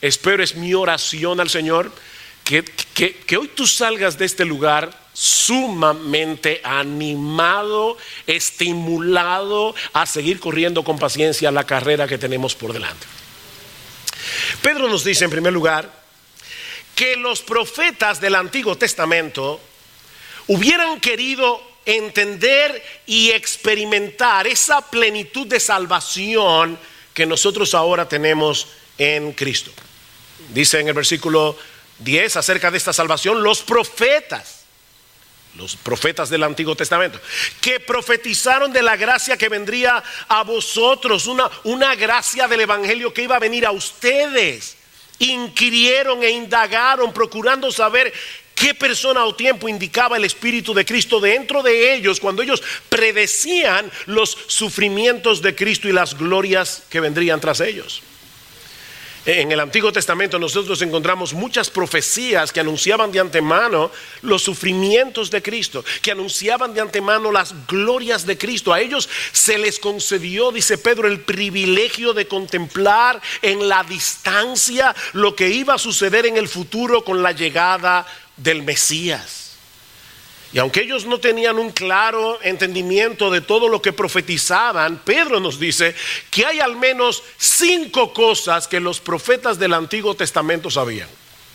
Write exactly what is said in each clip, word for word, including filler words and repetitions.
espero, es mi oración al Señor, que, que, que hoy tú salgas de este lugar sumamente animado, estimulado a seguir corriendo con paciencia la carrera que tenemos por delante. Pedro nos dice en primer lugar que los profetas del Antiguo Testamento hubieran querido entender y experimentar esa plenitud de salvación que nosotros ahora tenemos en Cristo. Dice en el versículo diez acerca de esta salvación, los profetas, los profetas del Antiguo Testamento, que profetizaron de la gracia que vendría a vosotros, una, una gracia del Evangelio que iba a venir a ustedes, inquirieron e indagaron, procurando saber qué persona o tiempo indicaba el Espíritu de Cristo dentro de ellos, cuando ellos predecían los sufrimientos de Cristo y las glorias que vendrían tras ellos. En el Antiguo Testamento nosotros encontramos muchas profecías que anunciaban de antemano los sufrimientos de Cristo, que anunciaban de antemano las glorias de Cristo. A ellos se les concedió, dice Pedro, el privilegio de contemplar en la distancia lo que iba a suceder en el futuro con la llegada del Mesías. Y aunque ellos no tenían un claro entendimiento de todo lo que profetizaban, Pedro nos dice que hay al menos cinco cosas que los profetas del Antiguo Testamento sabían.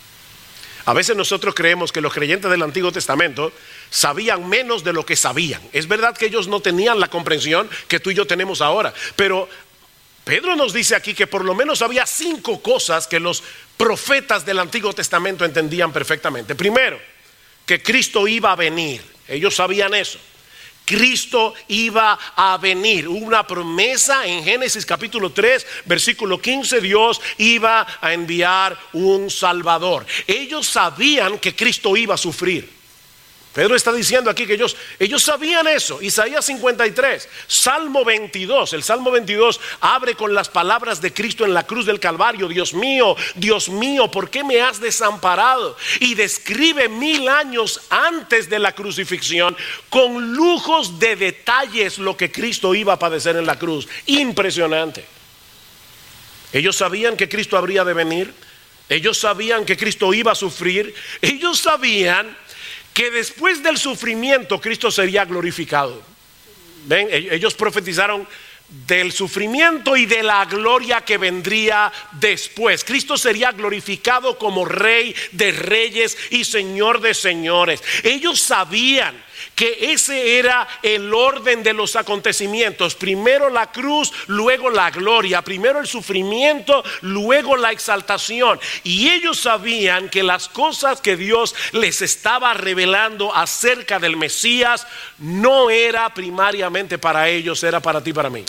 A veces nosotros creemos que los creyentes del Antiguo Testamento sabían menos de lo que sabían. Es verdad que ellos no tenían la comprensión que tú y yo tenemos ahora, pero Pedro nos dice aquí que por lo menos había cinco cosas que los profetas del Antiguo Testamento entendían perfectamente. Primero, que Cristo iba a venir. Ellos sabían eso. Cristo iba a venir. Hubo una promesa en Génesis capítulo tres, versículo quince. Dios iba a enviar un Salvador. Ellos sabían que Cristo iba a sufrir. Pedro está diciendo aquí que ellos, ellos sabían eso. Isaías cincuenta y tres, Salmo veintidós. El Salmo veintidós abre con las palabras de Cristo en la cruz del Calvario. Dios mío, Dios mío, ¿por qué me has desamparado? Y describe mil años antes de la crucifixión con lujos de detalles lo que Cristo iba a padecer en la cruz. Impresionante. Ellos sabían que Cristo habría de venir. Ellos sabían que Cristo iba a sufrir. Ellos sabían que después del sufrimiento Cristo sería glorificado. ¿Ven? Ellos profetizaron del sufrimiento y de la gloria que vendría después. Cristo sería glorificado como Rey de reyes y Señor de señores. Ellos sabían que ese era el orden de los acontecimientos. Primero la cruz, luego la gloria. Primero el sufrimiento, luego la exaltación. Y ellos sabían que las cosas que Dios les estaba revelando acerca del Mesías no era primariamente para ellos, era para ti y para mí.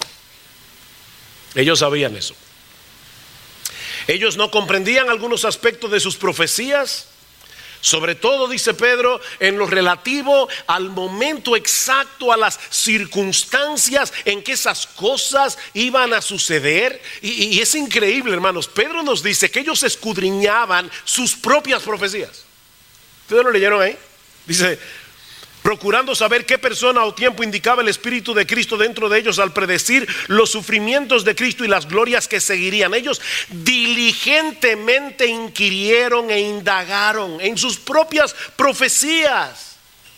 Ellos sabían eso. Ellos no comprendían algunos aspectos de sus profecías. Sobre todo, dice Pedro, en lo relativo al momento exacto, a las circunstancias en que esas cosas iban a suceder. Y, y es increíble, hermanos. Pedro nos dice que ellos escudriñaban sus propias profecías. ¿Ustedes lo leyeron ahí? Dice, procurando saber qué persona o tiempo indicaba el Espíritu de Cristo dentro de ellos al predecir los sufrimientos de Cristo y las glorias que seguirían. Ellos diligentemente inquirieron e indagaron en sus propias profecías.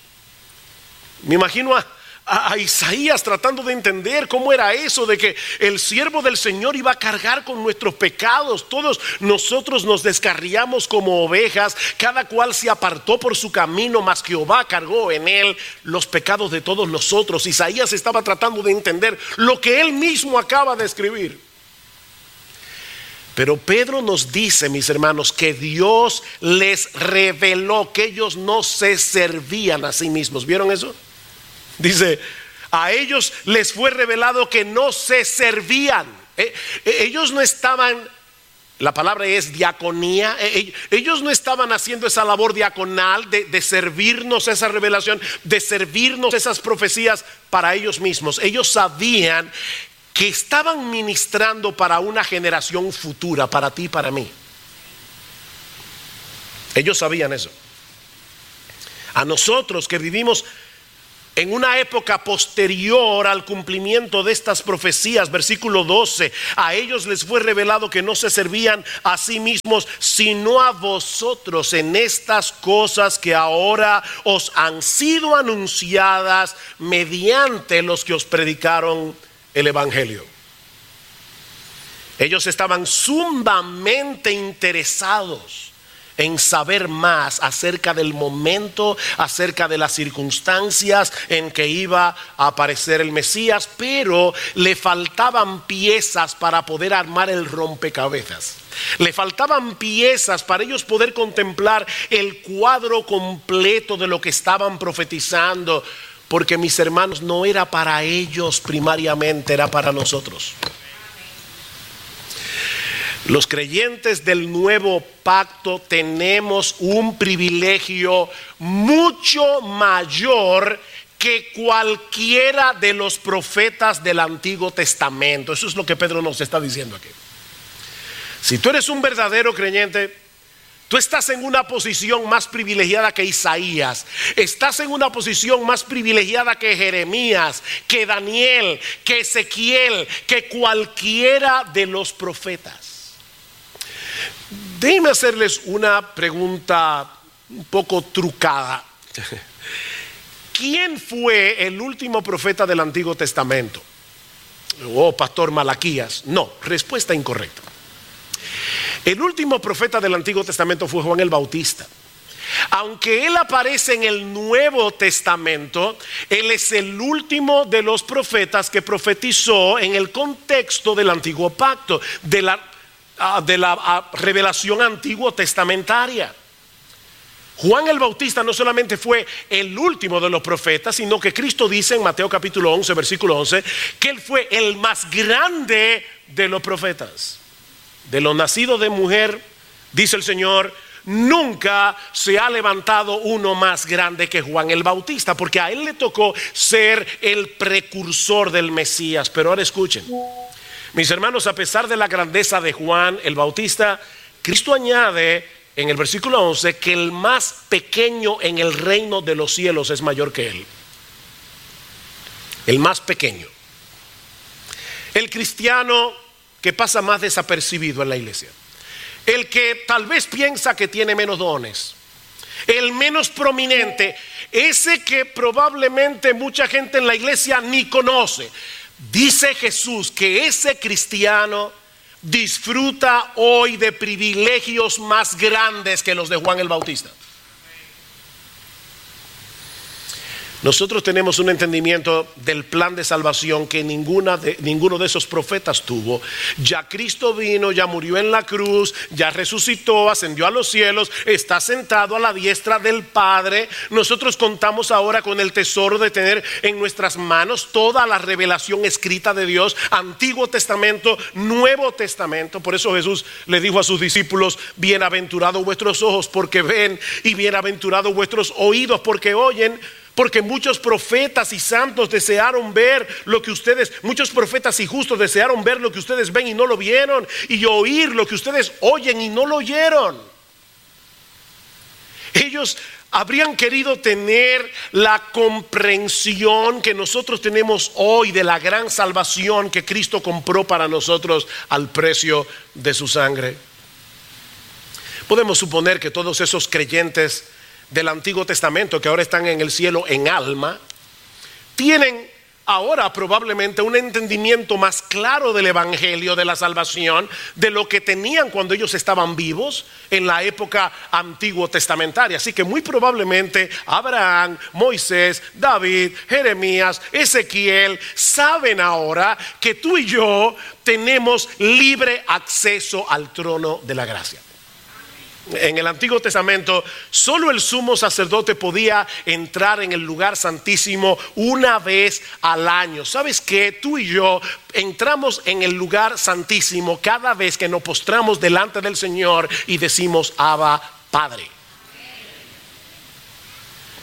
Me imagino a, a, a Isaías tratando de entender cómo era eso de que el siervo del Señor iba a cargar con nuestros pecados. Todos nosotros nos descarriamos como ovejas, cada cual se apartó por su camino, mas Jehová cargó en él los pecados de todos nosotros. Isaías estaba tratando de entender lo que él mismo acaba de escribir. Pero Pedro nos dice, mis hermanos, que Dios les reveló que ellos no se servían a sí mismos. ¿Vieron eso? Dice, a ellos les fue revelado que no se servían. Eh, eh, ellos no estaban, la palabra es diaconía, eh, ellos no estaban haciendo esa labor diaconal de, de servirnos esa revelación, de servirnos esas profecías para ellos mismos. Ellos sabían que estaban ministrando para una generación futura, para ti y para mí. Ellos sabían eso. A nosotros que vivimos En una época posterior al cumplimiento de estas profecías, versículo doce, a ellos les fue revelado que no se servían a sí mismos, sino a vosotros en estas cosas que ahora os han sido anunciadas mediante los que os predicaron el evangelio. Ellos estaban sumamente interesados en saber más acerca del momento, acerca de las circunstancias en que iba a aparecer el Mesías, pero le faltaban piezas para poder armar el rompecabezas. Le faltaban piezas para ellos poder contemplar el cuadro completo de lo que estaban profetizando, porque, mis hermanos, no era para ellos primariamente, era para nosotros. Los creyentes del nuevo pacto tenemos un privilegio mucho mayor que cualquiera de los profetas del Antiguo Testamento. Eso es lo que Pedro nos está diciendo aquí. Si tú eres un verdadero creyente, tú estás en una posición más privilegiada que Isaías. Estás en una posición más privilegiada que Jeremías, que Daniel, que Ezequiel, que cualquiera de los profetas. Déjenme hacerles una pregunta un poco trucada. ¿Quién fue el último profeta del Antiguo Testamento? Oh, pastor Malaquías. No, respuesta incorrecta. El último profeta del Antiguo Testamento fue Juan el Bautista. Aunque él aparece en el Nuevo Testamento, él es el último de los profetas que profetizó en el contexto del Antiguo Pacto, de la de la revelación antiguo testamentaria. Juan el Bautista no solamente fue el último de los profetas, sino que Cristo dice en Mateo capítulo once, versículo once, que él fue el más grande de los profetas. De los nacidos de mujer, dice el Señor, nunca se ha levantado uno más grande que Juan el Bautista, porque a él le tocó ser el precursor del Mesías. Pero ahora escuchen, mis hermanos, a pesar de la grandeza de Juan el Bautista, Cristo añade en el versículo once que el más pequeño en el reino de los cielos es mayor que él. El más pequeño. El cristiano que pasa más desapercibido en la iglesia. El que tal vez piensa que tiene menos dones. El menos prominente. Ese que probablemente mucha gente en la iglesia ni conoce. Dice Jesús que ese cristiano disfruta hoy de privilegios más grandes que los de Juan el Bautista. Nosotros tenemos un entendimiento del plan de salvación que ninguna de, ninguno de esos profetas tuvo. Ya Cristo vino, ya murió en la cruz, ya resucitó, ascendió a los cielos, está sentado a la diestra del Padre. Nosotros contamos ahora con el tesoro de tener en nuestras manos toda la revelación escrita de Dios, Antiguo Testamento, Nuevo Testamento. Por eso Jesús le dijo a sus discípulos: bienaventurados vuestros ojos porque ven, y bienaventurados vuestros oídos porque oyen. Porque muchos profetas y santos desearon ver lo que ustedes, muchos profetas y justos desearon ver lo que ustedes ven y no lo vieron, y oír lo que ustedes oyen y no lo oyeron. Ellos habrían querido tener la comprensión que nosotros tenemos hoy de la gran salvación que Cristo compró para nosotros al precio de su sangre. Podemos suponer que todos esos creyentes del Antiguo Testamento que ahora están en el cielo en alma, tienen ahora probablemente un entendimiento más claro del evangelio de la salvación de lo que tenían cuando ellos estaban vivos en la época antiguo testamentaria. Así que muy probablemente Abraham, Moisés, David, Jeremías, Ezequiel saben ahora que tú y yo tenemos libre acceso al trono de la gracia. En el Antiguo Testamento solo el sumo sacerdote podía entrar en el lugar santísimo una vez al año. ¿Sabes qué? Tú y yo entramos en el lugar santísimo cada vez que nos postramos delante del Señor y decimos: Abba, Padre.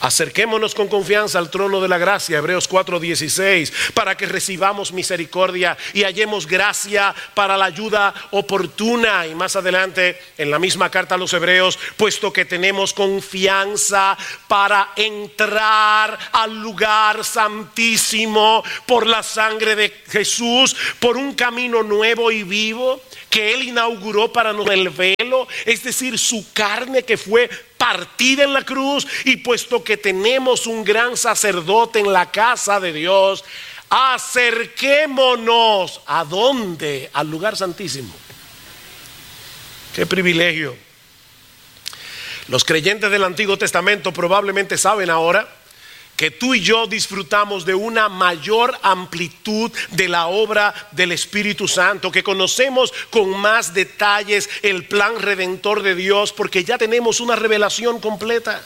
Acerquémonos con confianza al trono de la gracia, Hebreos cuatro dieciséis, para que recibamos misericordia y hallemos gracia para la ayuda oportuna. Y más adelante en la misma carta a los Hebreos, puesto que tenemos confianza para entrar al lugar santísimo por la sangre de Jesús, por un camino nuevo y vivo que Él inauguró para nosotros, el velo, es decir, su carne que fue partida en la cruz. Y puesto que tenemos un gran sacerdote en la casa de Dios, acerquémonos. ¿A dónde? Al lugar santísimo. Qué privilegio. Los creyentes del Antiguo Testamento probablemente saben ahora que tú y yo disfrutamos de una mayor amplitud de la obra del Espíritu Santo, que conocemos con más detalles el plan redentor de Dios, porque ya tenemos una revelación completa.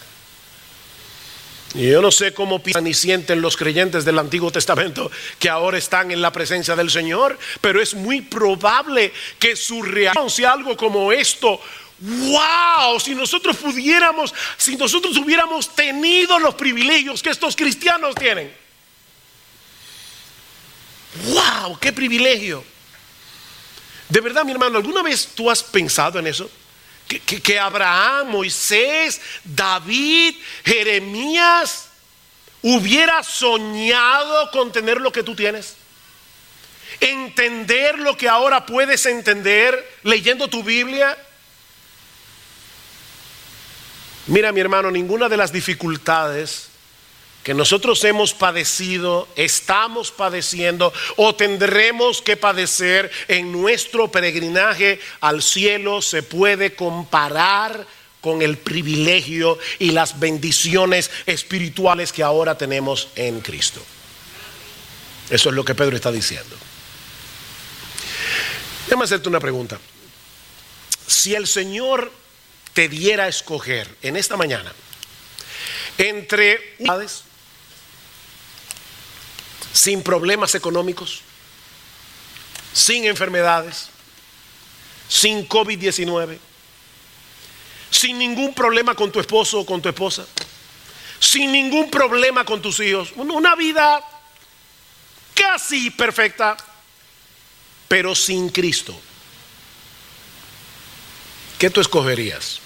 Y yo no sé cómo piensan y sienten los creyentes del Antiguo Testamento que ahora están en la presencia del Señor, pero es muy probable que su reacción sea algo como esto: wow, si nosotros pudiéramos, si nosotros hubiéramos tenido los privilegios que estos cristianos tienen. Wow, qué privilegio. De verdad, mi hermano, ¿alguna vez tú has pensado en eso? Que, que, que Abraham, Moisés, David, Jeremías hubiera soñado con tener lo que tú tienes, entender lo que ahora puedes entender leyendo tu Biblia. Mira, mi hermano, ninguna de las dificultades que nosotros hemos padecido, estamos padeciendo o tendremos que padecer en nuestro peregrinaje al cielo se puede comparar con el privilegio y las bendiciones espirituales que ahora tenemos en Cristo. Eso es lo que Pedro está diciendo. Déjame hacerte una pregunta. Si el Señor te diera a escoger en esta mañana entre sin problemas económicos, sin enfermedades, sin COVID diecinueve, sin ningún problema con tu esposo o con tu esposa, sin ningún problema con tus hijos, una vida casi perfecta, pero sin Cristo, ¿qué tú escogerías?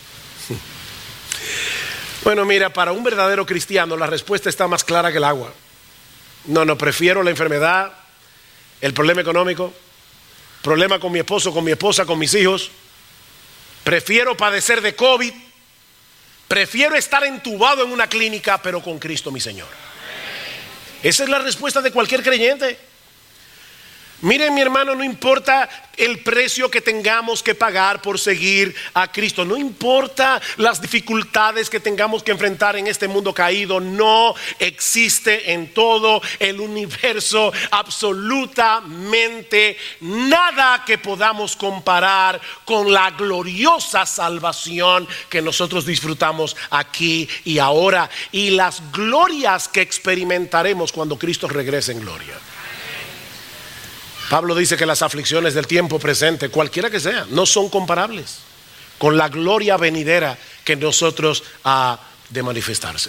Bueno, mira, para un verdadero cristiano la respuesta está más clara que el agua. No, no, prefiero la enfermedad, el problema económico, problema con mi esposo, con mi esposa, con mis hijos. Prefiero padecer de COVID, prefiero estar entubado en una clínica, pero con Cristo mi Señor. Esa es la respuesta de cualquier creyente. Miren, mi hermano, no importa el precio que tengamos que pagar por seguir a Cristo, no importa las dificultades que tengamos que enfrentar en este mundo caído, no existe en todo el universo absolutamente nada que podamos comparar con la gloriosa salvación que nosotros disfrutamos aquí y ahora, y las glorias que experimentaremos cuando Cristo regrese en gloria. Pablo dice que las aflicciones del tiempo presente, cualquiera que sea, no son comparables con la gloria venidera que nosotros ha de manifestarse.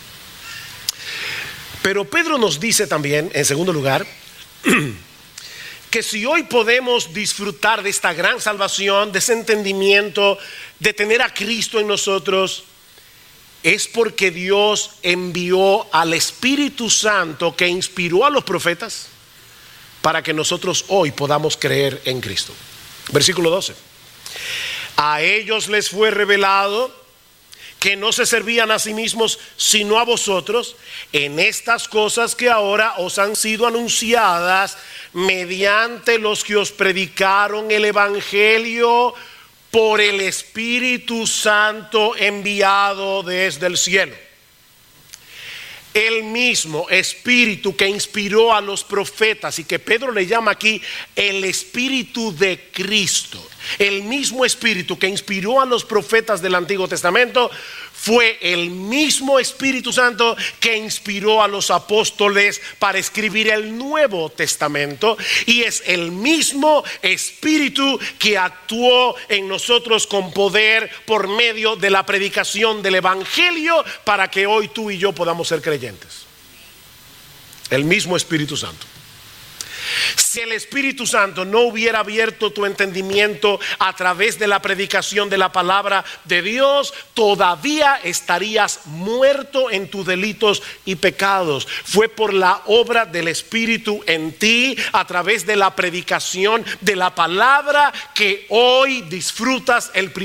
Pero Pedro nos dice también, en segundo lugar, que si hoy podemos disfrutar de esta gran salvación, de ese entendimiento, de tener a Cristo en nosotros, es porque Dios envió al Espíritu Santo que inspiró a los profetas para que nosotros hoy podamos creer en Cristo. Versículo doce. A ellos les fue revelado que no se servían a sí mismos sino a vosotros en estas cosas que ahora os han sido anunciadas mediante los que os predicaron el evangelio por el Espíritu Santo enviado desde el cielo. El mismo Espíritu que inspiró a los profetas y que Pedro le llama aquí el Espíritu de Cristo, el mismo Espíritu que inspiró a los profetas del Antiguo Testamento fue el mismo Espíritu Santo que inspiró a los apóstoles para escribir el Nuevo Testamento, y es el mismo Espíritu que actuó en nosotros con poder por medio de la predicación del Evangelio para que hoy tú y yo podamos ser creyentes. El mismo Espíritu Santo. Si el Espíritu Santo no hubiera abierto tu entendimiento a través de la predicación de la palabra de Dios, todavía estarías muerto en tus delitos y pecados. Fue por la obra del Espíritu en ti, a través de la predicación de la palabra, que hoy disfrutas el privilegio